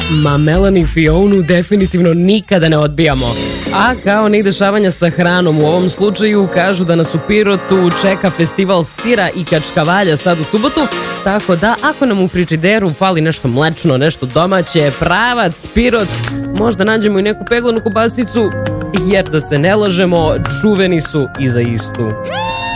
Ma Melanie i Fionu definitivno nikada ne odbijamo. A kao ni dešavanja sa hranom u ovom slučaju, kažu da nas u Pirotu čeka festival sira i kačkavalja sad u subotu, tako da ako nam u frižideru fali nešto mlečno, nešto domaće, pravac, Pirot, možda nađemo i neku peglanu kobasicu, jer da se ne lažemo, čuveni su i za istu.